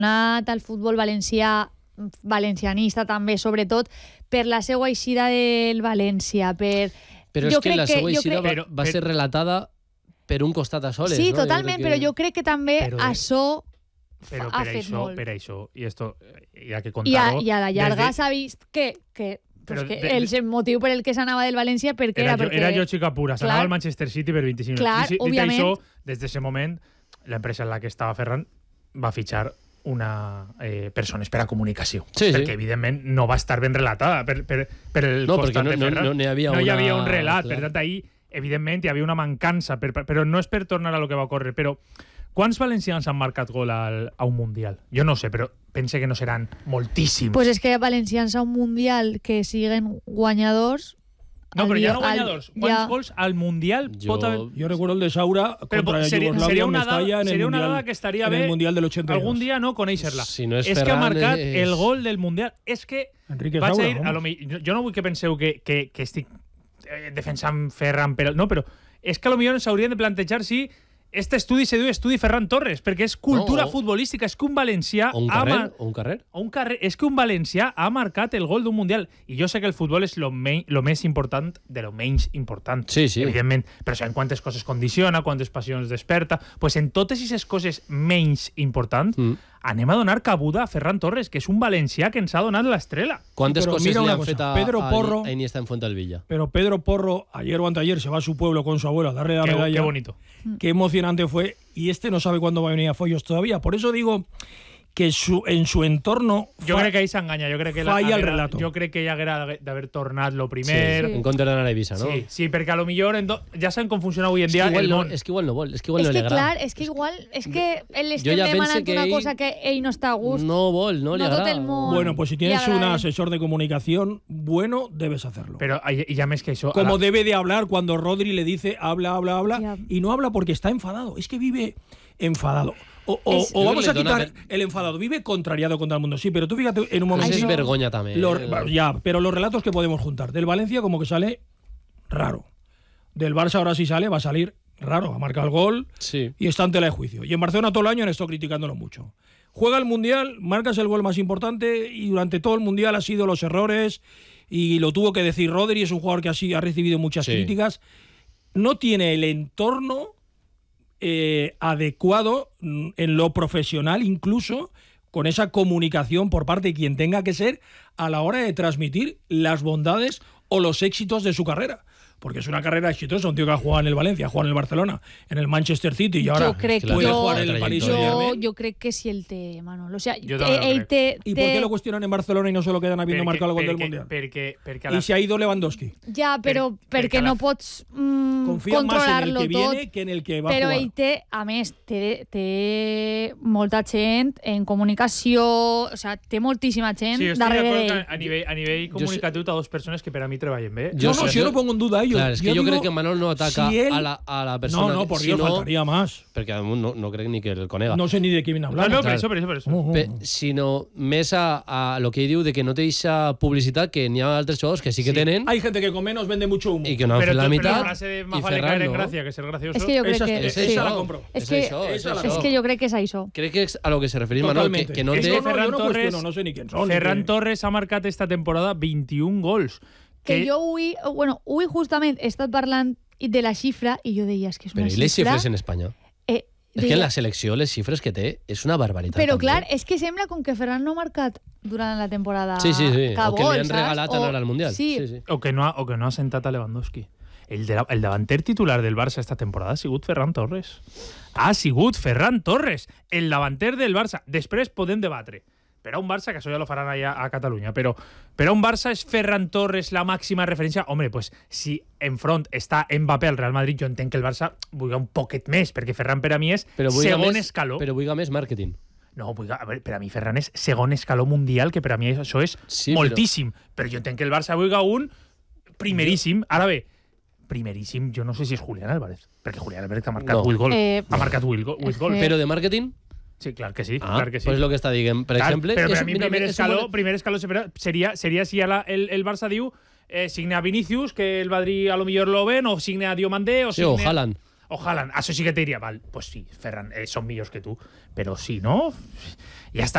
al futbol valencianista també, sobretot per la seva eixida del València. Però és que la seva eixida va ser relatada per un costat a soles. Sí, no? totalment, però jo crec que també això ha fet molt. Per això, i esto hi ha que contar-ho... I a la llarga s'ha vist que el motiu per el que s'anava del València era lògica pura, s'anava al Manchester City per 25 clar, dit òbviament. això, des d'aquest moment l'empresa en la que estava Ferran va fitxar persones per a comunicació, perquè evidentment no va estar ben relatada per el costat de Ferran. No hi havia un relat, per tant ahí evidentment hi havia una mancança, però no és per tornar a lo que va ocórrer, però quants valencians han marcat gol a un Mundial? Jo no sé, però pense que no seran moltíssims. Pues és que valencians a un Mundial que siguen guanyadors... No, però ja no guanyadors. Quants gols al Mundial pot haver... Jo recuerdo el de Saura contra Yugoslavia en Mestalla seria una dada que estaria bé Mundial del 82. Algun dia no conèixer-la. Si no és que ha marcat el gol del Mundial. És que Enrique Saura, jo no vull que penseu que estic defensant Ferran, no, però és que potser ens hauríem de plantejar si este estudi se diu estudi Ferran Torres, perquè és cultura futbolística, és que un valencià... O un carrer. És que un valencià ha marcat el gol d'un Mundial. I jo sé que el futbol és lo més important de lo menys important. Sí. Evidentment. Però sabem quantes coses condiciona, quantes passions desperta. Pues en totes aquestes coses menys importants anem a donar cabuda a Ferran Torres, que és un valencià que ens ha donat l'estrela. ¿Cuántas cosas le han fet a Iniesta en Fuentealbilla? Pero Pedro Porro, ayer o anteayer, se va a su pueblo con su abuelo a darle la medalla. Qué bonito. Qué emocionante fue. Y no sabe cuándo va a venir a Follos todavía. Por eso digo que en su entorno... Jo crec que ahí s'enganya. Falla el relato. Jo crec que ella haguera d'haver tornat lo primer. En compte d'anar a Eivissa, no? Sí, perquè a lo millor ja saben com funciona avui en dia el món. És que igual no vol, és que igual no li agrada. És que ell estem demanant una cosa que ell no està a gust. No vol, no li agrada. Bueno, pues si tienes un asesor de comunicación bueno, debes hacerlo. Pero ya més que això... Como debe de hablar cuando Rodri le dice habla, y no habla porque está enfadado. Es que vive enfadado. O vamos a quitar el enfadado. Vive contrariado contra el mundo. Sí, pero tú fíjate en un momento... Es vergonya también. Pero los relatos que podemos juntar. Del Valencia como que sale raro. Del Barça ahora sí sale, va a salir raro. Ha marcado el gol y está en tela de juicio. Y en Barcelona todo el año han estado criticándolo mucho. Juega el Mundial, marcas el gol más importante y durante todo el Mundial ha sido los errores y lo tuvo que decir Rodri. Es un jugador que así ha recibido muchas críticas. No tiene el entorno adecuado en lo profesional, incluso con esa comunicación por parte de quien tenga que ser a la hora de transmitir las bondades o los éxitos de su carrera. Porque es una carrera exitosa, un tío que ha jugado en el Valencia, ha jugado en el Barcelona, en el Manchester City y ahora puede jugar en el Paris Saint-Germain. Yo creo que sí el té, Manolo. O sea, ¿Y por qué lo cuestionan en Barcelona y no se lo quedan habiendo marcado el gol del Mundial? Y se ha ido Lewandowski. Ja, però perquè no pots controlar-lo tot. Viene que en el que va però jugar. ell té, a més, té molta gent en comunicació, o sea, té moltíssima gent darrere d'ell. A nivell comunicatiu, a dos persones que per a mi treballen bé. Yo no pongo en duda ello. Claro, es que yo creo que Manol no ataca a la persona. No, por Dios, faltaría más. Porque no creo ni que el conega. No sé ni de quién hablar. No, per això. Sinó més a lo que diu de que no té aquesta publicitat que n'hi ha altres jugadors que sí que tenen. Hay gente que con menos vende mucho humo. Y que no han fet la mitad. Pero la frase de más vale caer en gracia que ser gracioso. Es que yo creo que esa la compro. Es que yo creo que és això. Crec que és a lo que se refereix Manol, que no té... No sé ni quién son. Ferran Torres ha marcat esta temporada 21 gols. Que jo avui justament he estat parlant de la xifra i jo deia, és que és una xifra... Però i les xifres en Espanya? És que en la selecció les xifres que té és una barbaritat. Però clar, és que sembla com que Ferran no ha marcat durant la temporada Sí. cap O que gol, li han regalat anar al Mundial. Sí. O que no ha sentat a Lewandowski. El davanter titular del Barça esta temporada ha sigut Ferran Torres. El davanter del Barça. Després podem debatre. Per a un Barça, que això ja lo faran allà a Catalunya, però per a un Barça és Ferran Torres la màxima referència? Home, pues si enfront està Mbappé al Real Madrid, jo entenc que el Barça vulgui un poquet més, perquè Ferran per a mi és segon escaló. Però vulgui més màrqueting. No, a veure, per a mi Ferran és segon escaló mundial, que per a mi això és moltíssim. Però jo entenc que el Barça vulgui un primeríssim. Ara bé, primeríssim, jo no sé si és Julián Álvarez, perquè Julián Álvarez ha marcat 8 gols. Ha marcat 8 gols. Però de màrqueting? Sí, clar que sí. Pues lo que està dient. Per exemple... Però per a mi primer escaló seria si el Barça diu signe a Vinícius, que el Madrid a lo millor lo ven, o signe a Diomandé, o Haaland. Haaland, eso sí que te diría, vale, pues sí, Ferran, son millos que tú, pero si no, ya está.